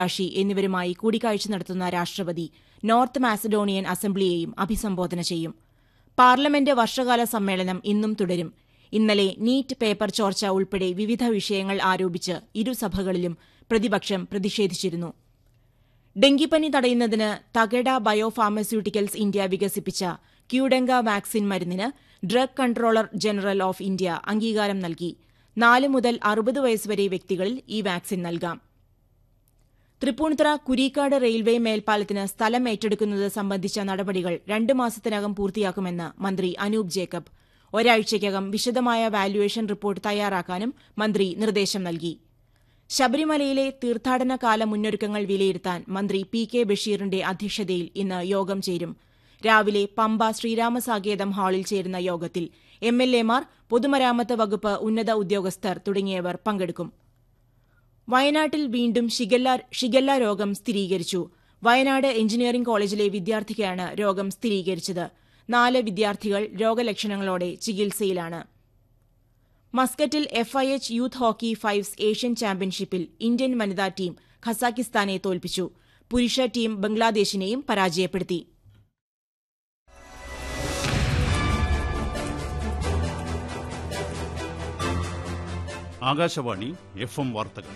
അഷി എന്നിവരുമായി കൂടിക്കാഴ്ച നടത്തുന്ന രാഷ്ട്രപതി നോർത്ത് മാസഡോണിയൻ അസംബ്ലിയെയും അഭിസംബോധന ചെയ്യും. പാർലമെന്റ് വർഷകാല സമ്മേളനം ഇന്നും തുടരും. ഇന്നലെ നീറ്റ് പേപ്പർ ചോർച്ച ഉൾപ്പെടെ വിവിധ വിഷയങ്ങൾ ആരോപിച്ച് ഇരുസഭകളിലും പ്രതിപക്ഷം പ്രതിഷേധിച്ചിരുന്നു. ഡെങ്കിപ്പനി തടയുന്നതിന് തകേഡ ബയോഫാർമസ്യൂട്ടിക്കൽസ് ഇന്ത്യ വികസിപ്പിച്ച ക്യൂഡെങ്ക വാക്സിൻ മരുന്നിന് drug controller general of India അംഗീകാരം നൽകി. 4 മുതൽ 60 വയസ്സുവരെ വ്യക്തികളിൽ ഈ വാക്സിൻ നൽകാം. തൃപ്പൂണിത്തുറ കുരീക്കാട് റെയിൽവേ മേൽപ്പാലത്തിന് സ്ഥലം ഏറ്റെടുക്കുന്നത് സംബന്ധിച്ച നടപടികൾ 2 മാസത്തിനകം പൂർത്തിയാക്കുമെന്ന് മന്ത്രി അനൂപ് ജേക്കബ്. ഒരാഴ്ചയ്ക്കകം വിശദമായ വാല്യുവേഷൻ റിപ്പോർട്ട് തയ്യാറാക്കാനും മന്ത്രി നിർദ്ദേശം നൽകി. ശബരിമലയിലെ തീർത്ഥാടന കാല മുന്നൊരുക്കങ്ങൾ വിലയിരുത്താൻ മന്ത്രി പി കെ ബഷീറിന്റെ അധ്യക്ഷതയിൽ ഇന്ന് യോഗം ചേരും. രാവിലെ പമ്പ ശ്രീരാമസാകേതം ഹാളിൽ ചേരുന്ന യോഗത്തിൽ എംഎൽഎമാർ, പൊതുമരാമത്ത് വകുപ്പ് ഉന്നത ഉദ്യോഗസ്ഥർ തുടങ്ങിയവർ പങ്കെടുക്കും. വയനാട്ടിൽ വീണ്ടും ഷിഗല്ല രോഗം സ്ഥിരീകരിച്ചു. വയനാട് എഞ്ചിനീയറിംഗ് കോളേജിലെ വിദ്യാർത്ഥിക്കാണ് രോഗം സ്ഥിരീകരിച്ചത്. 4 വിദ്യാർത്ഥികൾ രോഗലക്ഷണങ്ങളോടെ ചികിത്സയിലാണ്. മസ്കറ്റിൽ FIH youth hockey fives Asian ചാമ്പ്യൻഷിപ്പിൽ ഇന്ത്യൻ വനിതാ ടീം ഖസാക്കിസ്ഥാനെ തോൽപ്പിച്ചു. പുരുഷ ടീം ബംഗ്ലാദേശിനെയും പരാജയപ്പെടുത്തി. ആകാശവാണി FM വാർത്തകൾ.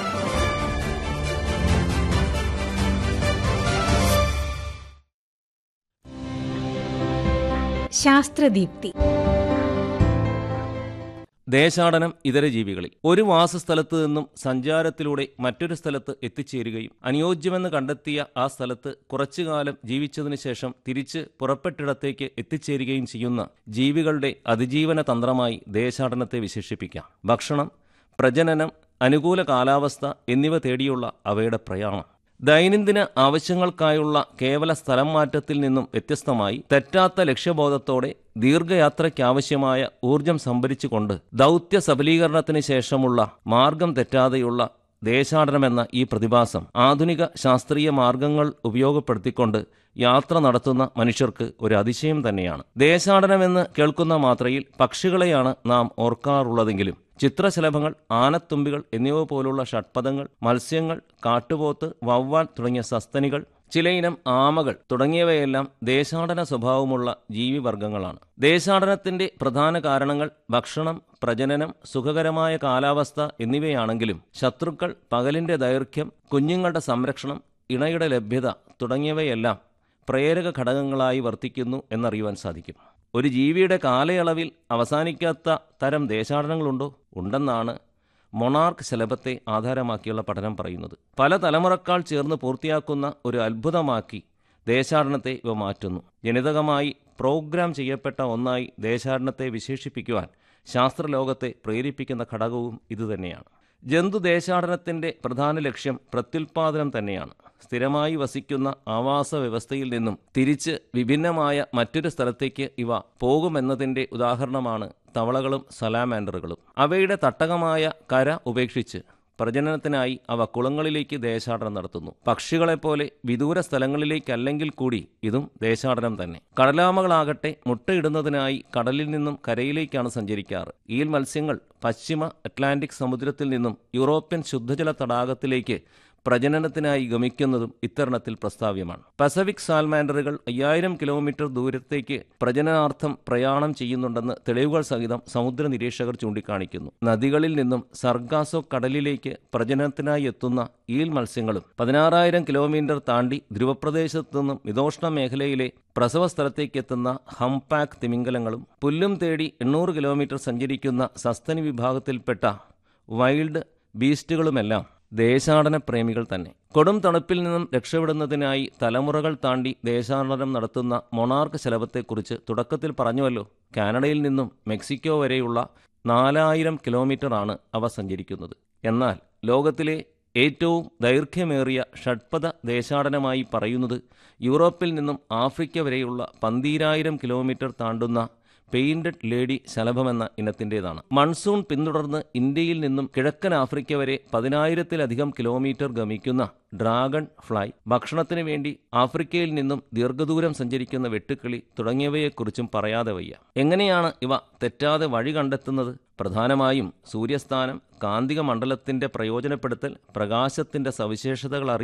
ശാസ്ത്രദീപ്തി. ദേശാടനം ഇതര ജീവികളിൽ ഒരു വാസസ്ഥലത്ത് നിന്നും സഞ്ചാരത്തിലൂടെ മറ്റൊരു സ്ഥലത്ത് എത്തിച്ചേരുകയും അനുയോജ്യമെന്ന് കണ്ടെത്തിയ ആ സ്ഥലത്ത് കുറച്ചുകാലം ജീവിച്ചതിനു ശേഷം തിരിച്ച് പുറപ്പെട്ടിടത്തേക്ക് എത്തിച്ചേരുകയും ചെയ്യുന്ന ജീവികളുടെ അതിജീവന തന്ത്രമായി ദേശാടനത്തെ വിശേഷിപ്പിക്കാം. ഭക്ഷണം, പ്രജനനം, അനുകൂല കാലാവസ്ഥ എന്നിവ തേടിയുള്ള അവയുടെ പ്രയാണം ദൈനംദിന ആവശ്യങ്ങൾക്കായുള്ള കേവല സ്ഥലം മാറ്റത്തിൽ നിന്നും വ്യത്യസ്തമായി തെറ്റാത്ത ലക്ഷ്യബോധത്തോടെ ദീർഘയാത്രയ്ക്കാവശ്യമായ ഊർജം സംഭരിച്ചുകൊണ്ട് ദൗത്യ സബലീകരണത്തിന് ശേഷമുള്ള മാർഗം തെറ്റാതെയുള്ള ദേശാടനമെന്ന ഈ പ്രതിഭാസം ആധുനിക ശാസ്ത്രീയ മാർഗങ്ങൾ ഉപയോഗപ്പെടുത്തിക്കൊണ്ട് യാത്ര നടത്തുന്ന മനുഷ്യർക്ക് ഒരു അതിശയം തന്നെയാണ്. ദേശാടനമെന്ന് കേൾക്കുന്ന മാത്രയിൽ പക്ഷികളെയാണ് നാം ഓർക്കാറുള്ളതെങ്കിലും ചിത്രശലഭങ്ങൾ, ആനത്തുമ്പികൾ എന്നിവ പോലുള്ള ഷഡ്പദങ്ങൾ, മത്സ്യങ്ങൾ, കാട്ടുപോത്ത്, വവ്വാൽ തുടങ്ങിയ സസ്തനികൾ, ചിലയിനം ആമകൾ തുടങ്ങിയവയെല്ലാം ദേശാടന സ്വഭാവമുള്ള ജീവിവർഗങ്ങളാണ്. ദേശാടനത്തിന്റെ പ്രധാന കാരണങ്ങൾ ഭക്ഷണം, പ്രജനനം, സുഖകരമായ കാലാവസ്ഥ എന്നിവയാണെങ്കിലും ശത്രുക്കൾ, പകലിന്റെ ദൈർഘ്യം, കുഞ്ഞുങ്ങളുടെ സംരക്ഷണം, ഇണയുടെ ലഭ്യത തുടങ്ങിയവയെല്ലാം പ്രേരക ഘടകങ്ങളായി വർത്തിക്കുന്നു എന്നറിയുവാൻ സാധിക്കും. ഒരു ജീവിയുടെ കാലയളവിൽ അവസാനിക്കാത്ത തരം ദേശാടനങ്ങളുണ്ടോ? ഉണ്ടെന്നാണ് മൊണാർക്ക് ശലഭത്തെ ആധാരമാക്കിയുള്ള പഠനം പറയുന്നത്. പല തലമുറക്കാൾ ചേർന്ന് പൂർത്തിയാക്കുന്ന ഒരു അത്ഭുതമാക്കി ദേശാടനത്തെ ഇവ മാറ്റുന്നു. ജനിതകമായി പ്രോഗ്രാം ചെയ്യപ്പെട്ട ഒന്നായി ദേശാടനത്തെ വിശേഷിപ്പിക്കുവാൻ ശാസ്ത്രലോകത്തെ പ്രേരിപ്പിക്കുന്ന ഘടകവും ഇതുതന്നെയാണ്. ജന്തുദേശാടനത്തിന്റെ പ്രധാന ലക്ഷ്യം പ്രത്യുൽപാദനം തന്നെയാണ്. സ്ഥിരമായി വസിക്കുന്ന ആവാസ വ്യവസ്ഥയിൽ നിന്നും തിരിച്ച് വിഭിന്നമായ മറ്റൊരു സ്ഥലത്തേക്ക് ഇവ പോകുമെന്നതിന്റെ ഉദാഹരണമാണ് തവളകളും സലാമാൻഡറുകളും. അവയുടെ തട്ടകമായ കര ഉപേക്ഷിച്ച് പ്രജനനത്തിനായി അവ കുളങ്ങളിലേക്ക് ദേശാടനം നടത്തുന്നു. പക്ഷികളെപ്പോലെ വിദൂര സ്ഥലങ്ങളിലേക്കല്ലെങ്കിൽ കൂടി ഇതും ദേശാടനം തന്നെ. കടലാമകളാകട്ടെ മുട്ടയിടുന്നതിനായി കടലിൽ നിന്നും കരയിലേക്കാണ് സഞ്ചരിക്കാറ്. ഈൽ മത്സ്യങ്ങൾ പശ്ചിമ അറ്റ്ലാന്റിക് സമുദ്രത്തിൽ നിന്നും യൂറോപ്യൻ ശുദ്ധജല തടാകത്തിലേക്ക് പ്രജനനത്തിനായി ഗമിക്കുന്നതും ഇത്തരണത്തിൽ പ്രസ്താവ്യമാണ്. പസഫിക് സാൽമാൻഡറുകൾ 5000 കിലോമീറ്റർ ദൂരത്തേക്ക് പ്രജനനാർത്ഥം പ്രയാണം ചെയ്യുന്നുണ്ടെന്ന് തെളിവുകൾ സഹിതം സമുദ്ര നിരീക്ഷകർ ചൂണ്ടിക്കാണിക്കുന്നു. നദികളിൽ നിന്നും സർഗാസോ കടലിലേക്ക് പ്രജനനത്തിനായി എത്തുന്ന ഈൽ മത്സ്യങ്ങളും 16000 കിലോമീറ്റർ താണ്ടി ധ്രുവപ്രദേശത്തു നിന്നും മിതോഷ്ണ മേഖലയിലെ പ്രസവ സ്ഥലത്തേക്കെത്തുന്ന ഹംപാക്ക് തിമിംഗലങ്ങളും പുല്ലും തേടി 800 കിലോമീറ്റർ സഞ്ചരിക്കുന്ന സസ്തനി വിഭാഗത്തിൽപ്പെട്ട വൈൽഡ് ബീസ്റ്റുകളുമെല്ലാം ദേശാടന പ്രേമികൾ തന്നെ. കൊടും തണുപ്പിൽ നിന്നും രക്ഷപ്പെടുന്നതിനായി തലമുറകൾ താണ്ടി ദേശാടനം നടത്തുന്ന മൊണാർക്ക് ശലഭത്തെക്കുറിച്ച് തുടക്കത്തിൽ പറഞ്ഞുവല്ലോ. കാനഡയിൽ നിന്നും മെക്സിക്കോ വരെയുള്ള 4000 കിലോമീറ്ററാണ് അവ സഞ്ചരിക്കുന്നത്. എന്നാൽ ലോകത്തിലെ ഏറ്റവും ദൈർഘ്യമേറിയ ഷഡ്പദ ദേശാടനമായി പറയുന്നത് യൂറോപ്പിൽ നിന്നും ആഫ്രിക്ക വരെയുള്ള 12000 കിലോമീറ്റർ താണ്ടുന്ന പെയിന്റഡ് ലേഡി ശലഭമെന്ന ഇനത്തിൻ്റെതാണ്. മൺസൂൺ പിന്തുടർന്ന് ഇന്ത്യയിൽ നിന്നും കിഴക്കൻ ആഫ്രിക്ക വരെ 10,000-ലധികം കിലോമീറ്റർ ഗമിക്കുന്ന ഡ്രാഗൺ ഫ്ലൈ, ഭക്ഷണത്തിനു വേണ്ടി ആഫ്രിക്കയിൽ നിന്നും ദീർഘദൂരം സഞ്ചരിക്കുന്ന വെട്ടുക്കിളി തുടങ്ങിയവയെക്കുറിച്ചും പറയാതെ വയ്യ. എങ്ങനെയാണ് ഇവ തെറ്റാതെ വഴി കണ്ടെത്തുന്നത്? പ്രധാനമായും സൂര്യസ്ഥാനം, കാന്തിക മണ്ഡലത്തിന്റെ പ്രയോജനപ്പെടുത്തൽ, പ്രകാശത്തിന്റെ സവിശേഷതകൾ